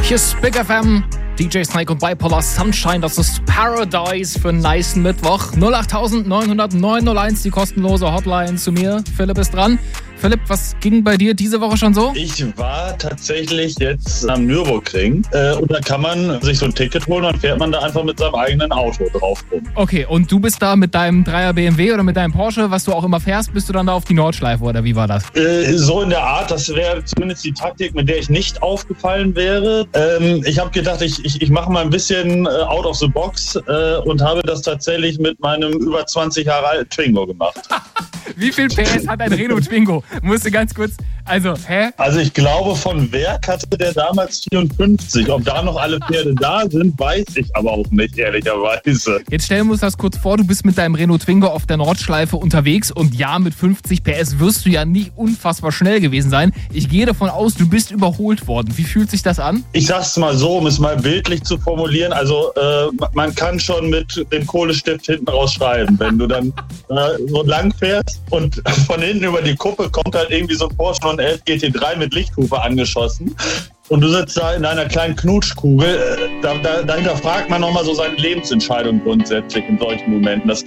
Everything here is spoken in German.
Hier ist Big FM, DJ Snake und Bipolar Sunshine. Das ist Paradise für einen nicen Mittwoch. 08900 die kostenlose Hotline zu mir. Philipp ist dran. Philipp, was ging bei dir diese Woche schon so? Ich war tatsächlich jetzt am Nürburgring und da kann man sich so ein Ticket holen und fährt man da einfach mit seinem eigenen Auto drauf rum. Okay, und du bist da mit deinem 3er BMW oder mit deinem Porsche, was du auch immer fährst, bist du dann da auf die Nordschleife oder wie war das? So in der Art, das wäre zumindest die Taktik, mit der ich nicht aufgefallen wäre. Ich habe gedacht, ich mache mal ein bisschen out of the box und habe das tatsächlich mit meinem über 20 Jahre alten Twingo gemacht. Wie viel PS hat ein Renault Twingo? Musste ganz kurz, also, Also ich glaube, von Werk hatte der damals 54. Ob da noch alle Pferde da sind, weiß ich aber auch nicht, ehrlicherweise. Jetzt stellen wir uns das kurz vor, du bist mit deinem Renault Twingo auf der Nordschleife unterwegs und ja, mit 50 PS wirst du ja nicht unfassbar schnell gewesen sein. Ich gehe davon aus, du bist überholt worden. Wie fühlt sich das an? Ich sag's mal so, um es mal bildlich zu formulieren, also man kann schon mit dem Kohlestift hinten raus schreiben, wenn du dann so lang fährst und von hinten über die Kuppe kommt halt irgendwie so ein Porsche 911 GT3 mit Lichthupe angeschossen. Und du sitzt da in einer kleinen Knutschkugel. Da hinterfragt man nochmal so seine Lebensentscheidung grundsätzlich in solchen Momenten. Das